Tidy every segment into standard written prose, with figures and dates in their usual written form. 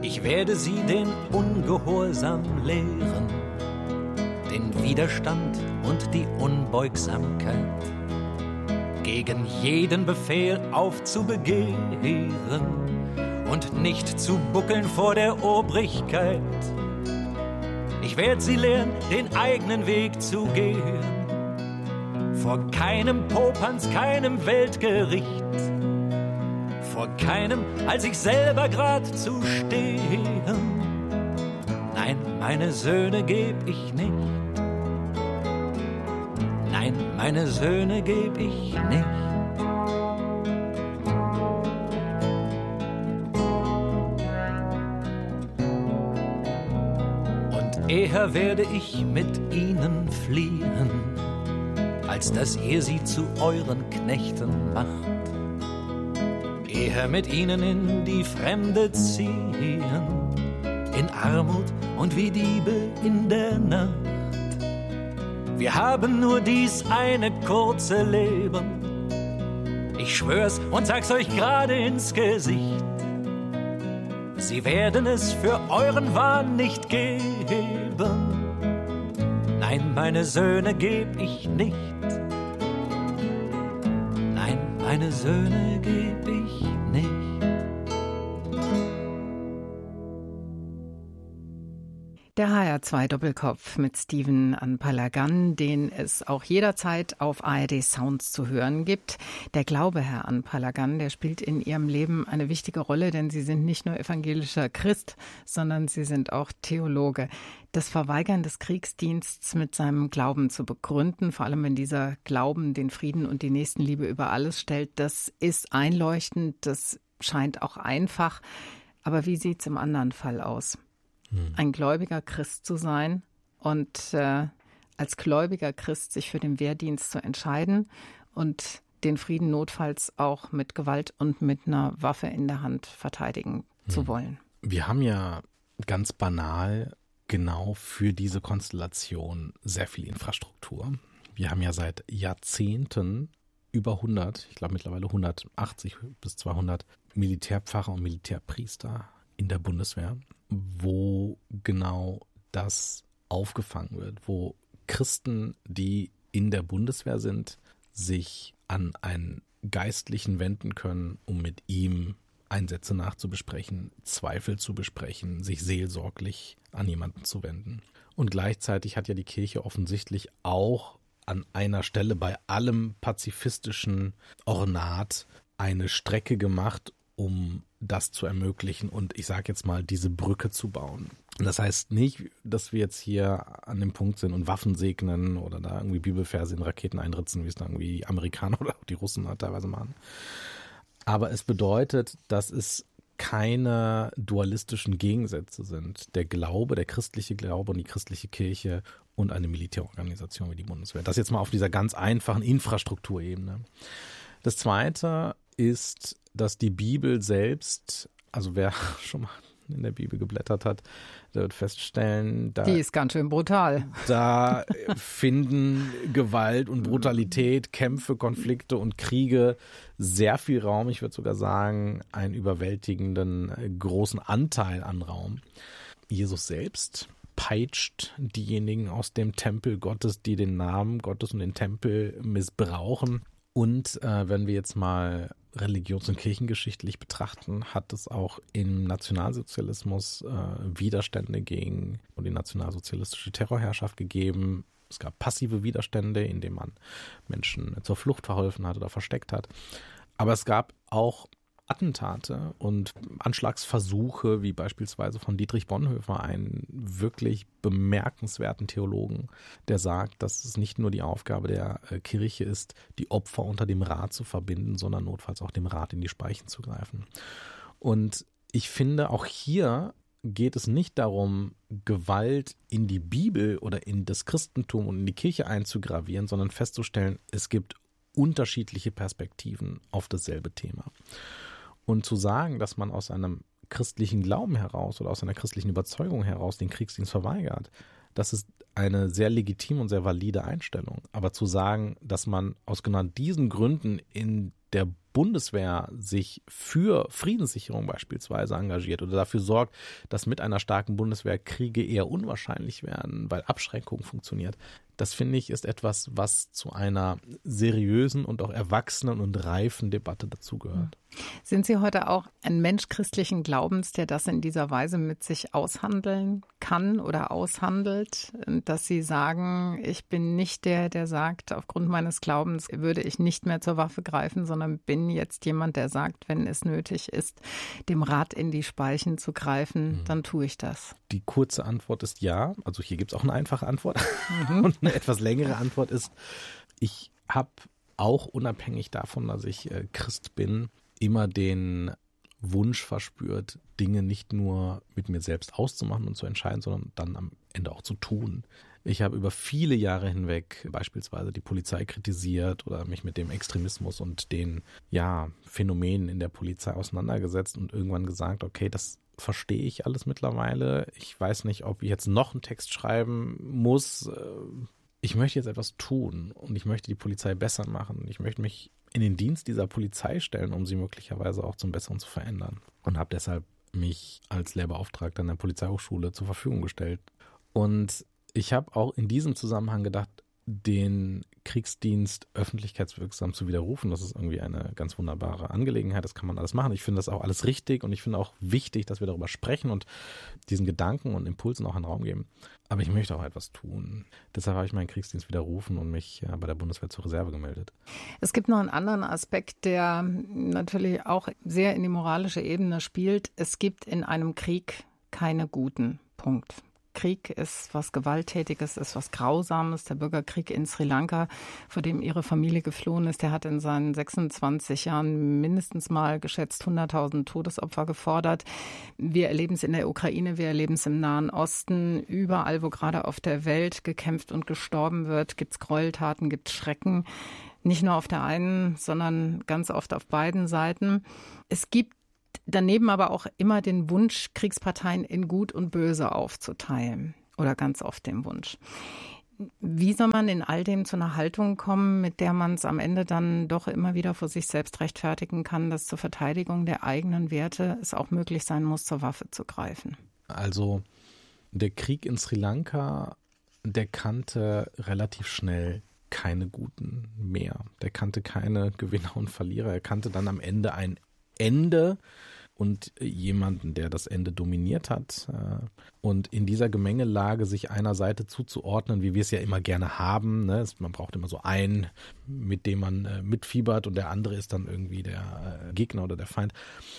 Ich werde sie den Ungehorsam lehren, den Widerstand und die Unbeugsamkeit, gegen jeden Befehl aufzubegehren und nicht zu buckeln vor der Obrigkeit. Ich werde sie lehren, den eigenen Weg zu gehen, vor keinem Popanz, keinem Weltgericht, vor keinem als ich selber grad zu stehen. Nein, meine Söhne geb ich nicht. Nein, meine Söhne geb ich nicht. Und eher werde ich mit ihnen fliehen, als dass ihr sie zu euren Knechten macht. Eher mit ihnen in die Fremde ziehen, in Armut und wie Diebe in der Nacht. Wir haben nur dies eine kurze Leben. Ich schwör's und sag's euch gerade ins Gesicht. Sie werden es für euren Wahn nicht geben. Nein, meine Söhne geb ich nicht. Nein, meine Söhne geb ich nicht. Der HR2-Doppelkopf mit Stephen Anpalagan, den es auch jederzeit auf ARD Sounds zu hören gibt. Der Glaube, Herr Anpalagan, der spielt in Ihrem Leben eine wichtige Rolle, denn Sie sind nicht nur evangelischer Christ, sondern Sie sind auch Theologe. Das Verweigern des Kriegsdienstes mit seinem Glauben zu begründen, vor allem wenn dieser Glauben den Frieden und die Nächstenliebe über alles stellt, das ist einleuchtend, das scheint auch einfach. Aber wie sieht es im anderen Fall aus? Ein gläubiger Christ zu sein und als gläubiger Christ sich für den Wehrdienst zu entscheiden und den Frieden notfalls auch mit Gewalt und mit einer Waffe in der Hand verteidigen zu wollen. Wir haben ja ganz banal genau für diese Konstellation sehr viel Infrastruktur. Wir haben ja seit Jahrzehnten über 100, ich glaube mittlerweile 180 bis 200 Militärpfarrer und Militärpriester in der Bundeswehr, wo genau das aufgefangen wird, wo Christen, die in der Bundeswehr sind, sich an einen Geistlichen wenden können, um mit ihm Einsätze nachzubesprechen, Zweifel zu besprechen, sich seelsorglich an jemanden zu wenden. Und gleichzeitig hat ja die Kirche offensichtlich auch an einer Stelle bei allem pazifistischen Ornat eine Strecke gemacht, um das zu ermöglichen und ich sage jetzt mal, diese Brücke zu bauen. Und das heißt nicht, dass wir jetzt hier an dem Punkt sind und Waffen segnen oder da irgendwie Bibelverse in Raketen einritzen, wie es da irgendwie die Amerikaner oder auch die Russen halt teilweise machen. Aber es bedeutet, dass es keine dualistischen Gegensätze sind. Der Glaube, der christliche Glaube und die christliche Kirche und eine Militärorganisation wie die Bundeswehr. Das jetzt mal auf dieser ganz einfachen Infrastrukturebene. Das Zweite ist, dass die Bibel selbst, also wer schon mal in der Bibel geblättert hat, der wird feststellen, die ist ganz schön brutal. Da finden Gewalt und Brutalität, Kämpfe, Konflikte und Kriege sehr viel Raum. Ich würde sogar sagen, einen überwältigenden großen Anteil an Raum. Jesus selbst peitscht diejenigen aus dem Tempel Gottes, die den Namen Gottes und den Tempel missbrauchen. Und wenn wir jetzt mal religions- und kirchengeschichtlich betrachten, hat es auch im Nationalsozialismus Widerstände gegen die nationalsozialistische Terrorherrschaft gegeben. Es gab passive Widerstände, indem man Menschen zur Flucht verholfen hat oder versteckt hat. Aber es gab auch Attentate und Anschlagsversuche, wie beispielsweise von Dietrich Bonhoeffer, einen wirklich bemerkenswerten Theologen, der sagt, dass es nicht nur die Aufgabe der Kirche ist, die Opfer unter dem Rad zu verbinden, sondern notfalls auch dem Rad in die Speichen zu greifen. Und ich finde, auch hier geht es nicht darum, Gewalt in die Bibel oder in das Christentum und in die Kirche einzugravieren, sondern festzustellen, es gibt unterschiedliche Perspektiven auf dasselbe Thema. Und zu sagen, dass man aus einem christlichen Glauben heraus oder aus einer christlichen Überzeugung heraus den Kriegsdienst verweigert, das ist eine sehr legitime und sehr valide Einstellung. Aber zu sagen, dass man aus genau diesen Gründen in der Bundeswehr sich für Friedenssicherung beispielsweise engagiert oder dafür sorgt, dass mit einer starken Bundeswehr Kriege eher unwahrscheinlich werden, weil Abschreckung funktioniert. Das, finde ich, ist etwas, was zu einer seriösen und auch erwachsenen und reifen Debatte dazugehört. Sind Sie heute auch ein Mensch christlichen Glaubens, der das in dieser Weise mit sich aushandeln kann oder aushandelt, dass Sie sagen, ich bin nicht der sagt, aufgrund meines Glaubens würde ich nicht mehr zur Waffe greifen, sondern bin jetzt jemand, der sagt, wenn es nötig ist, dem Rad in die Speichen zu greifen, dann tue ich das? Die kurze Antwort ist ja. Also hier gibt es auch eine einfache Antwort. Und eine etwas längere Antwort ist, ich habe auch unabhängig davon, dass ich Christ bin, immer den Wunsch verspürt, Dinge nicht nur mit mir selbst auszumachen und zu entscheiden, sondern dann am Ende auch zu tun. Ich habe über viele Jahre hinweg beispielsweise die Polizei kritisiert oder mich mit dem Extremismus und den Phänomenen in der Polizei auseinandergesetzt und irgendwann gesagt, okay, das verstehe ich alles mittlerweile. Ich weiß nicht, ob ich jetzt noch einen Text schreiben muss. Ich möchte jetzt etwas tun und ich möchte die Polizei besser machen. Ich möchte mich in den Dienst dieser Polizei stellen, um sie möglicherweise auch zum Besseren zu verändern. Und habe deshalb mich als Lehrbeauftragter an der Polizeihochschule zur Verfügung gestellt. Und ich habe auch in diesem Zusammenhang gedacht, den Kriegsdienst öffentlichkeitswirksam zu widerrufen, das ist irgendwie eine ganz wunderbare Angelegenheit, das kann man alles machen. Ich finde das auch alles richtig und ich finde auch wichtig, dass wir darüber sprechen und diesen Gedanken und Impulsen auch einen Raum geben. Aber ich möchte auch etwas tun. Deshalb habe ich meinen Kriegsdienst widerrufen und mich bei der Bundeswehr zur Reserve gemeldet. Es gibt noch einen anderen Aspekt, der natürlich auch sehr in die moralische Ebene spielt. Es gibt in einem Krieg keine guten. Punkt. Krieg ist was Gewalttätiges, ist was Grausames. Der Bürgerkrieg in Sri Lanka, vor dem ihre Familie geflohen ist, der hat in seinen 26 Jahren mindestens mal geschätzt 100.000 Todesopfer gefordert. Wir erleben es in der Ukraine, wir erleben es im Nahen Osten. Überall, wo gerade auf der Welt gekämpft und gestorben wird, gibt es Gräueltaten, gibt es Schrecken. Nicht nur auf der einen, sondern ganz oft auf beiden Seiten. Es gibt daneben aber auch immer den Wunsch, Kriegsparteien in Gut und Böse aufzuteilen. Oder ganz oft den Wunsch. Wie soll man in all dem zu einer Haltung kommen, mit der man es am Ende dann doch immer wieder vor sich selbst rechtfertigen kann, dass zur Verteidigung der eigenen Werte es auch möglich sein muss, zur Waffe zu greifen? Also der Krieg in Sri Lanka, der kannte relativ schnell keine Guten mehr. Der kannte keine Gewinner und Verlierer. Er kannte dann am Ende ein Ende und jemanden, der das Ende dominiert hat. Und in dieser Gemengelage sich einer Seite zuzuordnen, wie wir es ja immer gerne haben. Ne? Man braucht immer so einen, mit dem man mitfiebert und der andere ist dann irgendwie der Gegner oder der Feind.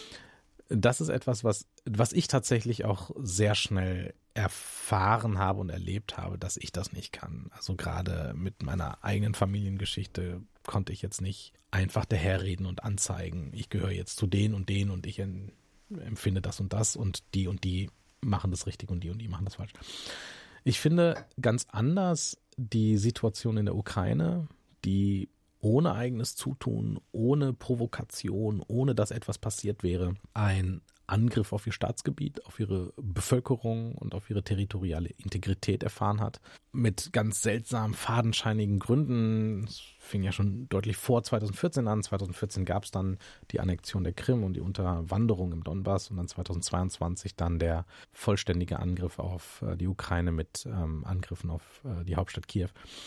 Das ist etwas, was ich tatsächlich auch sehr schnell erfahren habe und erlebt habe, dass ich das nicht kann. Also gerade mit meiner eigenen Familiengeschichte konnte ich jetzt nicht einfach daherreden und anzeigen, ich gehöre jetzt zu den und ich empfinde das und die machen das richtig und die machen das falsch. Ich finde ganz anders die Situation in der Ukraine, die ohne eigenes Zutun, ohne Provokation, ohne dass etwas passiert wäre, ein Angriff auf ihr Staatsgebiet, auf ihre Bevölkerung und auf ihre territoriale Integrität erfahren hat. Mit ganz seltsamen, fadenscheinigen Gründen. Es fing ja schon deutlich vor 2014 an. 2014 gab es dann die Annexion der Krim und die Unterwanderung im Donbass und dann 2022 dann der vollständige Angriff auf die Ukraine mit Angriffen auf die Hauptstadt Kiew.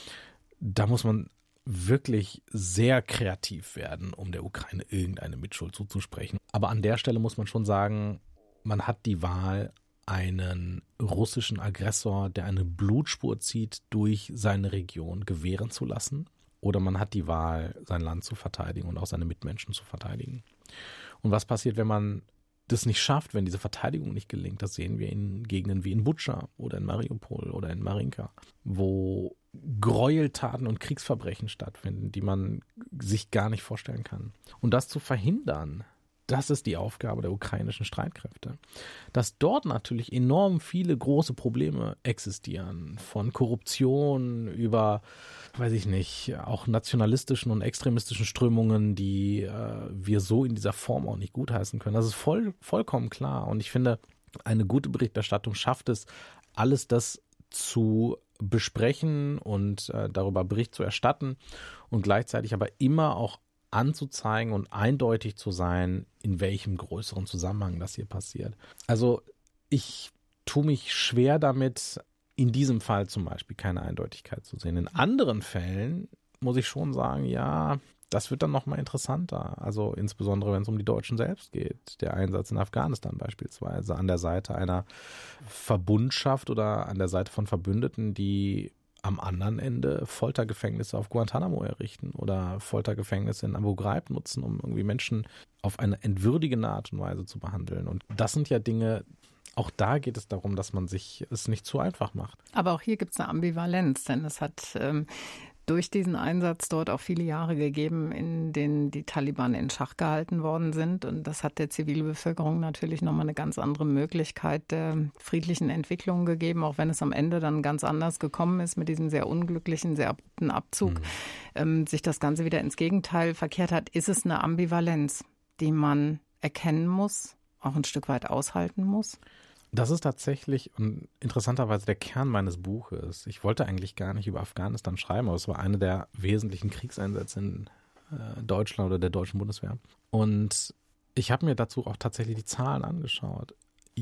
Da muss man wirklich sehr kreativ werden, um der Ukraine irgendeine Mitschuld zuzusprechen. Aber an der Stelle muss man schon sagen, man hat die Wahl, einen russischen Aggressor, der eine Blutspur zieht, durch seine Region gewähren zu lassen. Oder man hat die Wahl, sein Land zu verteidigen und auch seine Mitmenschen zu verteidigen. Und was passiert, wenn man das nicht schafft, wenn diese Verteidigung nicht gelingt? Das sehen wir in Gegenden wie in Butscha oder in Mariupol oder in Marinka, wo Gräueltaten und Kriegsverbrechen stattfinden, die man sich gar nicht vorstellen kann. Und das zu verhindern, das ist die Aufgabe der ukrainischen Streitkräfte. Dass dort natürlich enorm viele große Probleme existieren, von Korruption über, weiß ich nicht, auch nationalistischen und extremistischen Strömungen, die wir so in dieser Form auch nicht gutheißen können. Das ist vollkommen klar. Und ich finde, eine gute Berichterstattung schafft es, alles das zu besprechen und darüber Bericht zu erstatten und gleichzeitig aber immer auch anzuzeigen und eindeutig zu sein, in welchem größeren Zusammenhang das hier passiert. Also ich tue mich schwer damit, in diesem Fall zum Beispiel keine Eindeutigkeit zu sehen. In anderen Fällen muss ich schon sagen, ja, das wird dann nochmal interessanter. Also insbesondere, wenn es um die Deutschen selbst geht. Der Einsatz in Afghanistan beispielsweise an der Seite einer Verbundschaft oder an der Seite von Verbündeten, die am anderen Ende Foltergefängnisse auf Guantanamo errichten oder Foltergefängnisse in Abu Ghraib nutzen, um irgendwie Menschen auf eine entwürdigende Art und Weise zu behandeln. Und das sind ja Dinge, auch da geht es darum, dass man sich es nicht zu einfach macht. Aber auch hier gibt es eine Ambivalenz, denn es hat durch diesen Einsatz dort auch viele Jahre gegeben, in denen die Taliban in Schach gehalten worden sind. Und das hat der Zivilbevölkerung natürlich nochmal eine ganz andere Möglichkeit der friedlichen Entwicklung gegeben, auch wenn es am Ende dann ganz anders gekommen ist mit diesem sehr unglücklichen, sehr abrupten Abzug. Sich das Ganze wieder ins Gegenteil verkehrt hat, ist es eine Ambivalenz, die man erkennen muss, auch ein Stück weit aushalten muss. Das ist tatsächlich und interessanterweise der Kern meines Buches. Ich wollte eigentlich gar nicht über Afghanistan schreiben, aber es war einer der wesentlichen Kriegseinsätze in Deutschland oder der deutschen Bundeswehr. Und ich habe mir dazu auch tatsächlich die Zahlen angeschaut.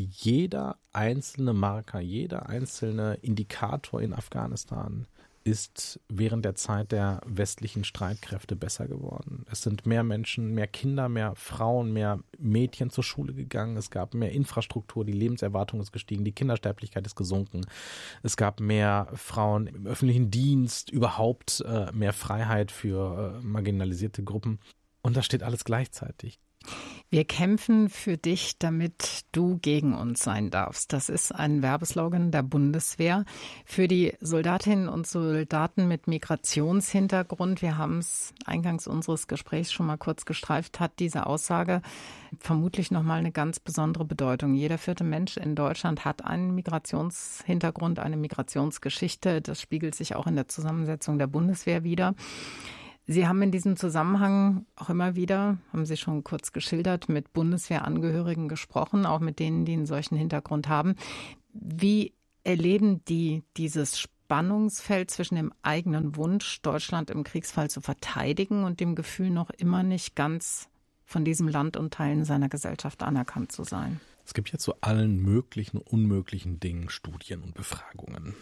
Jeder einzelne Marker, jeder einzelne Indikator in Afghanistan ist während der Zeit der westlichen Streitkräfte besser geworden. Es sind mehr Menschen, mehr Kinder, mehr Frauen, mehr Mädchen zur Schule gegangen. Es gab mehr Infrastruktur, die Lebenserwartung ist gestiegen, die Kindersterblichkeit ist gesunken. Es gab mehr Frauen im öffentlichen Dienst, überhaupt mehr Freiheit für marginalisierte Gruppen. Und das steht alles gleichzeitig. Wir kämpfen für dich, damit du gegen uns sein darfst. Das ist ein Werbeslogan der Bundeswehr für die Soldatinnen und Soldaten mit Migrationshintergrund. Wir haben es eingangs unseres Gesprächs schon mal kurz gestreift, hat diese Aussage vermutlich nochmal eine ganz besondere Bedeutung. Jeder 4. Mensch in Deutschland hat einen Migrationshintergrund, eine Migrationsgeschichte. Das spiegelt sich auch in der Zusammensetzung der Bundeswehr wider. Sie haben in diesem Zusammenhang auch immer wieder, haben Sie schon kurz geschildert, mit Bundeswehrangehörigen gesprochen, auch mit denen, die einen solchen Hintergrund haben. Wie erleben die dieses Spannungsfeld zwischen dem eigenen Wunsch, Deutschland im Kriegsfall zu verteidigen und dem Gefühl, noch immer nicht ganz von diesem Land und Teilen seiner Gesellschaft anerkannt zu sein? Es gibt ja zu allen möglichen und unmöglichen Dingen Studien und Befragungen.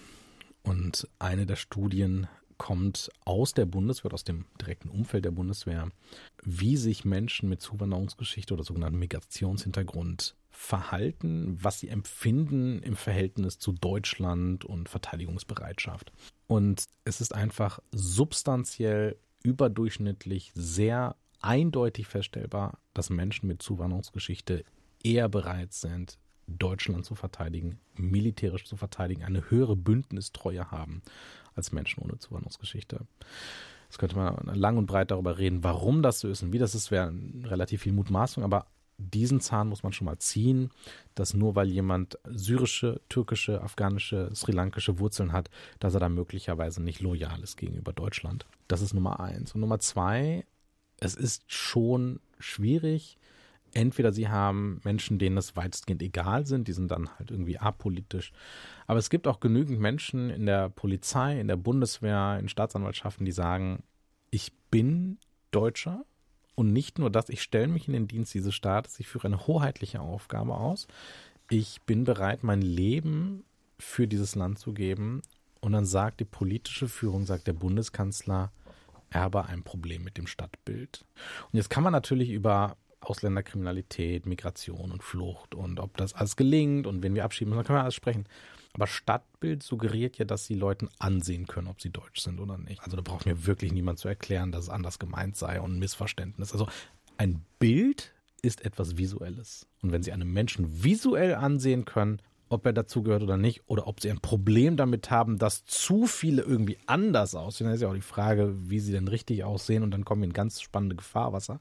Und eine der Studien kommt aus der Bundeswehr, aus dem direkten Umfeld der Bundeswehr, wie sich Menschen mit Zuwanderungsgeschichte oder sogenannten Migrationshintergrund verhalten, was sie empfinden im Verhältnis zu Deutschland und Verteidigungsbereitschaft. Und es ist einfach substanziell, überdurchschnittlich, sehr eindeutig feststellbar, dass Menschen mit Zuwanderungsgeschichte eher bereit sind, Deutschland zu verteidigen, militärisch zu verteidigen, eine höhere Bündnistreue haben als Menschen ohne Zuwanderungsgeschichte. Jetzt könnte man lang und breit darüber reden, warum das so ist und wie das ist, wäre relativ viel Mutmaßung, aber diesen Zahn muss man schon mal ziehen, dass nur weil jemand syrische, türkische, afghanische, sri-lankische Wurzeln hat, dass er da möglicherweise nicht loyal ist gegenüber Deutschland. Das ist Nummer 1. Und Nummer 2, es ist schon schwierig. Entweder sie haben Menschen, denen es weitestgehend egal sind, die sind dann halt irgendwie apolitisch. Aber es gibt auch genügend Menschen in der Polizei, in der Bundeswehr, in Staatsanwaltschaften, die sagen, ich bin Deutscher und nicht nur das, ich stelle mich in den Dienst dieses Staates, ich führe eine hoheitliche Aufgabe aus. Ich bin bereit, mein Leben für dieses Land zu geben. Und dann sagt die politische Führung, sagt der Bundeskanzler, er habe ein Problem mit dem Stadtbild. Und jetzt kann man natürlich über Ausländerkriminalität, Migration und Flucht und ob das alles gelingt und wen wir abschieben müssen, dann können wir alles sprechen. Aber Stadtbild suggeriert ja, dass die Leute ansehen können, ob sie deutsch sind oder nicht. Also da braucht mir wirklich niemand zu erklären, dass es anders gemeint sei und ein Missverständnis. Also ein Bild ist etwas Visuelles. Und wenn Sie einem Menschen visuell ansehen können, ob er dazugehört oder nicht, oder ob sie ein Problem damit haben, dass zu viele irgendwie anders aussehen. Dann ist ja auch die Frage, wie sie denn richtig aussehen und dann kommen wir in ganz spannende Gefahrwasser.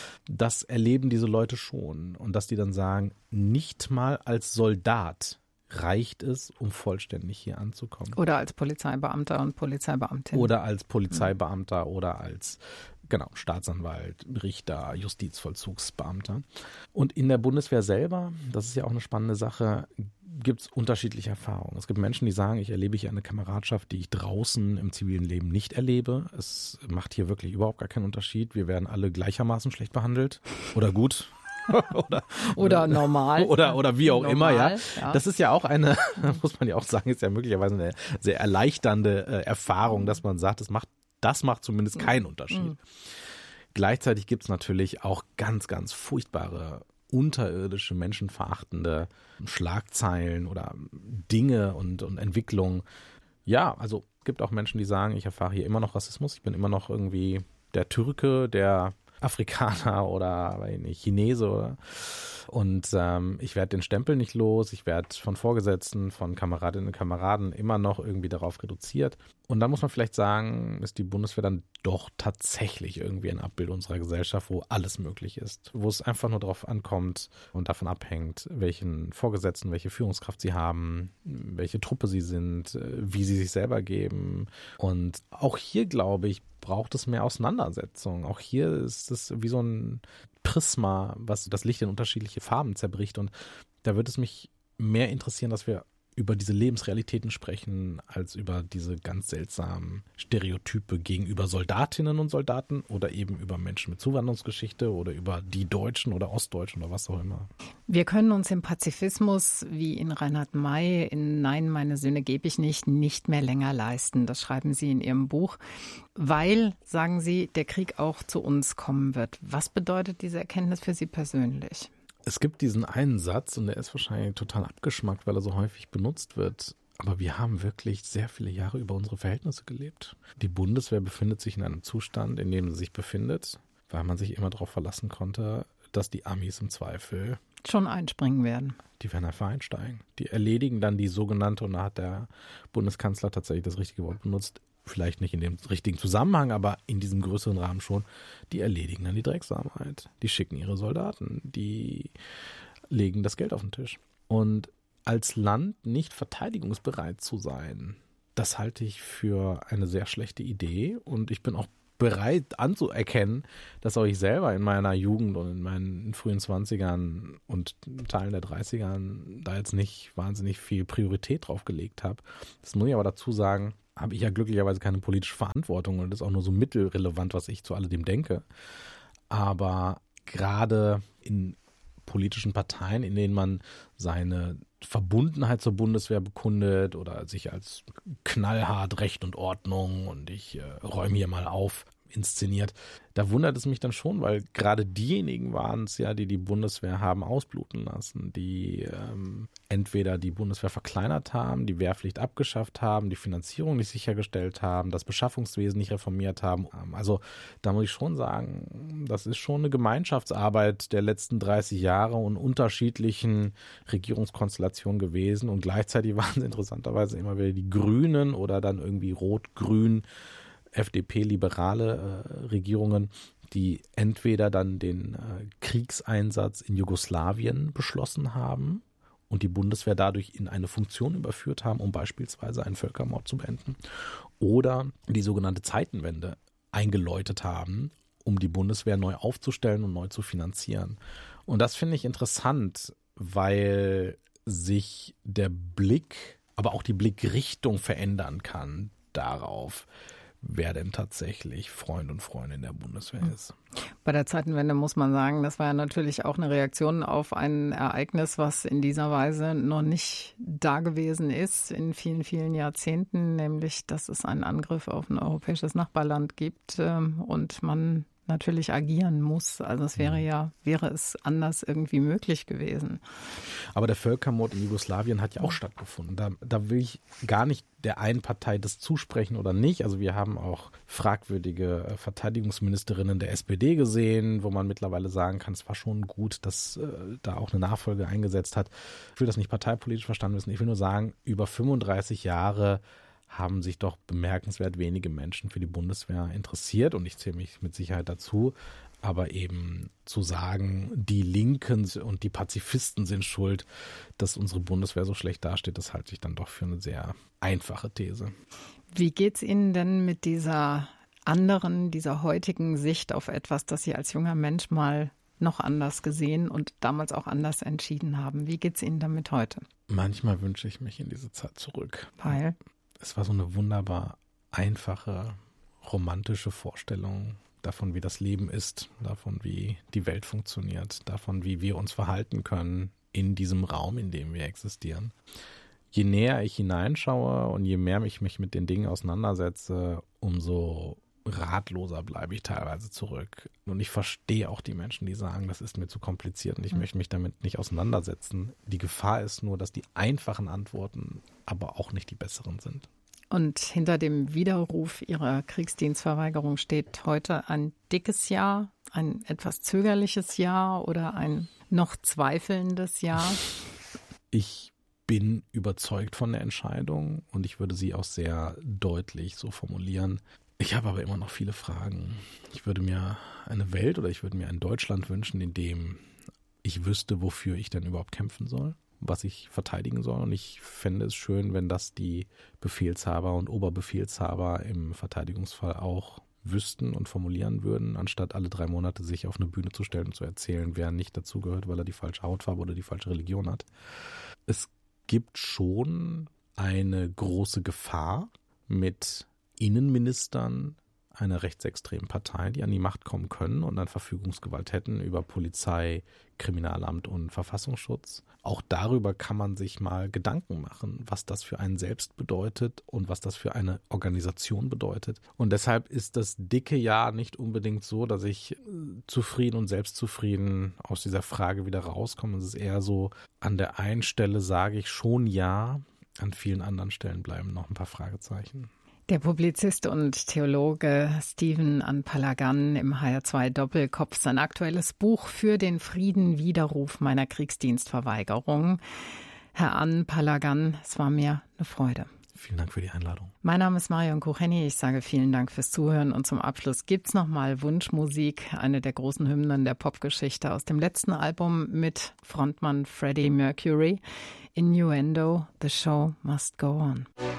Das erleben diese Leute schon und dass die dann sagen, nicht mal als Soldat reicht es, um vollständig hier anzukommen. Oder als Polizeibeamter und Polizeibeamtin. Oder als Polizeibeamter oder als Staatsanwalt, Richter, Justizvollzugsbeamter. Und in der Bundeswehr selber, das ist ja auch eine spannende Sache, gibt es unterschiedliche Erfahrungen. Es gibt Menschen, die sagen, ich erlebe hier eine Kameradschaft, die ich draußen im zivilen Leben nicht erlebe. Es macht hier wirklich überhaupt gar keinen Unterschied. Wir werden alle gleichermaßen schlecht behandelt oder gut. oder normal. Oder wie auch normal, immer, ja. Das ist ja auch eine, muss man ja auch sagen, ist ja möglicherweise eine sehr erleichternde Erfahrung, dass man sagt, das macht zumindest keinen Unterschied. Gleichzeitig gibt es natürlich auch ganz, ganz furchtbare, unterirdische, menschenverachtende Schlagzeilen oder Dinge und Entwicklungen. Ja, also es gibt auch Menschen, die sagen, ich erfahre hier immer noch Rassismus, ich bin immer noch irgendwie der Türke, der Afrikaner oder Chinese oder und ich werde den Stempel nicht los, ich werde von Vorgesetzten, von Kameradinnen und Kameraden immer noch irgendwie darauf reduziert. Und da muss man vielleicht sagen, ist die Bundeswehr dann doch tatsächlich irgendwie ein Abbild unserer Gesellschaft, wo alles möglich ist, wo es einfach nur darauf ankommt und davon abhängt, welchen Vorgesetzten, welche Führungskraft sie haben, welche Truppe sie sind, wie sie sich selber geben. Und auch hier, glaube ich, braucht es mehr Auseinandersetzung. Auch hier ist es wie so ein Prisma, was das Licht in unterschiedliche Farben zerbricht. Und da würde es mich mehr interessieren, dass wir über diese Lebensrealitäten sprechen, als über diese ganz seltsamen Stereotype gegenüber Soldatinnen und Soldaten oder eben über Menschen mit Zuwanderungsgeschichte oder über die Deutschen oder Ostdeutschen oder was auch immer. Wir können uns im Pazifismus, wie in Reinhard May, in Nein, meine Söhne gebe ich nicht mehr länger leisten. Das schreiben Sie in Ihrem Buch, weil, sagen Sie, der Krieg auch zu uns kommen wird. Was bedeutet diese Erkenntnis für Sie persönlich? Es gibt diesen einen Satz und der ist wahrscheinlich total abgeschmackt, weil er so häufig benutzt wird. Aber wir haben wirklich sehr viele Jahre über unsere Verhältnisse gelebt. Die Bundeswehr befindet sich in einem Zustand, in dem sie sich befindet, weil man sich immer darauf verlassen konnte, dass die Amis im Zweifel schon einspringen werden. Die werden einfach einsteigen. Die erledigen dann die sogenannte, und da hat der Bundeskanzler tatsächlich das richtige Wort benutzt, vielleicht nicht in dem richtigen Zusammenhang, aber in diesem größeren Rahmen schon, die erledigen dann die Drecksarbeit. Die schicken ihre Soldaten, die legen das Geld auf den Tisch. Und als Land nicht verteidigungsbereit zu sein, das halte ich für eine sehr schlechte Idee. Und ich bin auch bereit anzuerkennen, dass auch ich selber in meiner Jugend und in meinen frühen 20ern und Teilen der 30ern da jetzt nicht wahnsinnig viel Priorität drauf gelegt habe. Das muss ich aber dazu sagen, habe ich ja glücklicherweise keine politische Verantwortung und das ist auch nur so mittelrelevant, was ich zu alledem denke. Aber gerade in politischen Parteien, in denen man seine Verbundenheit zur Bundeswehr bekundet oder sich als knallhart Recht und Ordnung und ich räume hier mal auf inszeniert, da wundert es mich dann schon, weil gerade diejenigen waren es ja, die die Bundeswehr haben ausbluten lassen, die entweder die Bundeswehr verkleinert haben, die Wehrpflicht abgeschafft haben, die Finanzierung nicht sichergestellt haben, das Beschaffungswesen nicht reformiert haben. Also da muss ich schon sagen, das ist schon eine Gemeinschaftsarbeit der letzten 30 Jahre und unterschiedlichen Regierungskonstellationen gewesen und gleichzeitig waren es interessanterweise immer wieder die Grünen oder dann irgendwie Rot-Grün FDP-liberale Regierungen, die entweder dann den Kriegseinsatz in Jugoslawien beschlossen haben und die Bundeswehr dadurch in eine Funktion überführt haben, um beispielsweise einen Völkermord zu beenden, oder die sogenannte Zeitenwende eingeläutet haben, um die Bundeswehr neu aufzustellen und neu zu finanzieren. Und das finde ich interessant, weil sich der Blick, aber auch die Blickrichtung verändern kann darauf, wer denn tatsächlich Freund und Freundin der Bundeswehr ist. Bei der Zeitenwende muss man sagen, das war ja natürlich auch eine Reaktion auf ein Ereignis, was in dieser Weise noch nicht da gewesen ist in vielen, vielen Jahrzehnten, nämlich, dass es einen Angriff auf ein europäisches Nachbarland gibt und man natürlich agieren muss. Also es wäre es anders irgendwie möglich gewesen. Aber der Völkermord in Jugoslawien hat ja auch stattgefunden. Da will ich gar nicht der einen Partei das zusprechen oder nicht. Also wir haben auch fragwürdige Verteidigungsministerinnen der SPD gesehen, wo man mittlerweile sagen kann, es war schon gut, dass da auch eine Nachfolge eingesetzt hat. Ich will das nicht parteipolitisch verstanden wissen. Ich will nur sagen, über 35 Jahre haben sich doch bemerkenswert wenige Menschen für die Bundeswehr interessiert und ich zähle mich mit Sicherheit dazu. Aber eben zu sagen, die Linken und die Pazifisten sind schuld, dass unsere Bundeswehr so schlecht dasteht, das halte ich dann doch für eine sehr einfache These. Wie geht's Ihnen denn mit dieser heutigen Sicht auf etwas, das Sie als junger Mensch mal noch anders gesehen und damals auch anders entschieden haben. Wie geht's Ihnen damit heute? Manchmal wünsche ich mich in diese Zeit zurück. Weil? Es war so eine wunderbar einfache, romantische Vorstellung davon, wie das Leben ist, davon, wie die Welt funktioniert, davon, wie wir uns verhalten können in diesem Raum, in dem wir existieren. Je näher ich hineinschaue und je mehr ich mich mit den Dingen auseinandersetze, umso ratloser bleibe ich teilweise zurück. Und ich verstehe auch die Menschen, die sagen, das ist mir zu kompliziert und ich möchte mich damit nicht auseinandersetzen. Die Gefahr ist nur, dass die einfachen Antworten aber auch nicht die besseren sind. Und hinter dem Widerruf Ihrer Kriegsdienstverweigerung steht heute ein dickes Ja, ein etwas zögerliches Ja oder ein noch zweifelndes Ja? Ich bin überzeugt von der Entscheidung und ich würde sie auch sehr deutlich so formulieren. Ich habe aber immer noch viele Fragen. Ich würde mir eine Welt oder ich würde mir ein Deutschland wünschen, in dem ich wüsste, wofür ich denn überhaupt kämpfen soll, was ich verteidigen soll. Und ich fände es schön, wenn das die Befehlshaber und Oberbefehlshaber im Verteidigungsfall auch wüssten und formulieren würden, anstatt alle 3 Monate sich auf eine Bühne zu stellen und zu erzählen, wer nicht dazugehört, weil er die falsche Hautfarbe oder die falsche Religion hat. Es gibt schon eine große Gefahr mit Innenministern einer rechtsextremen Partei, die an die Macht kommen können und dann Verfügungsgewalt hätten über Polizei, Kriminalamt und Verfassungsschutz. Auch darüber kann man sich mal Gedanken machen, was das für einen selbst bedeutet und was das für eine Organisation bedeutet. Und deshalb ist das dicke Ja nicht unbedingt so, dass ich zufrieden und selbstzufrieden aus dieser Frage wieder rauskomme. Es ist eher so, an der einen Stelle sage ich schon Ja, an vielen anderen Stellen bleiben noch ein paar Fragezeichen. Der Publizist und Theologe Stephen Anpalagan im HR2 Doppelkopf, sein aktuelles Buch Für den Frieden, Widerruf meiner Kriegsdienstverweigerung. Herr Anpalagan, es war mir eine Freude. Vielen Dank für die Einladung. Mein Name ist Marion Kucheni. Ich sage vielen Dank fürs Zuhören und zum Abschluss gibt's nochmal Wunschmusik, eine der großen Hymnen der Popgeschichte aus dem letzten Album mit Frontmann Freddie Mercury. Innuendo, The Show Must Go On.